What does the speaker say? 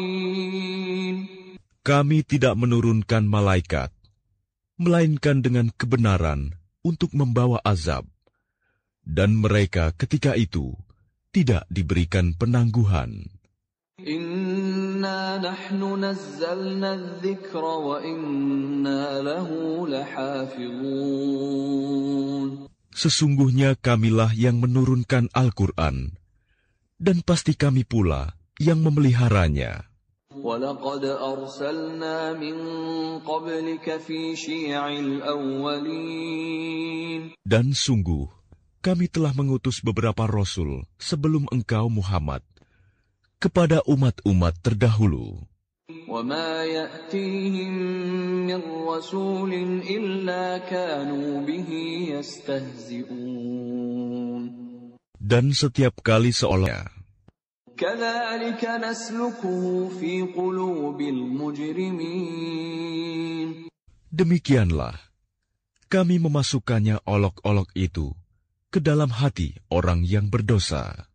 Kami tidak menurunkan malaikat, melainkan dengan kebenaran untuk membawa azab. Dan mereka ketika itu tidak diberikan penangguhan. Inna nahnu nazzalna dzikra wa inna lahu lahafizun. Sesungguhnya kamilah yang menurunkan Al-Quran, dan pasti kami pula yang memeliharanya. وَلَقَدْ أَرْسَلْنَا مِنْ قَبْلِكَ فِي شِيَعِ الْأَوَّلِينَ. Dan sungguh, kami telah mengutus beberapa rasul sebelum engkau Muhammad kepada umat-umat terdahulu. وَمَا يَأْتِيهِمْ مِنْ رَسُولٍ إِلَّا كَانُوا بِهِ يَسْتَهْزِئُونَ. Dan setiap kali seolah كَذَلِكَ نَسْلُكُهُ فِي قُلُوبِ الْمُجْرِمِينَ. demikianlah kami memasukkannya olok-olok itu ke dalam hati orang yang berdosa.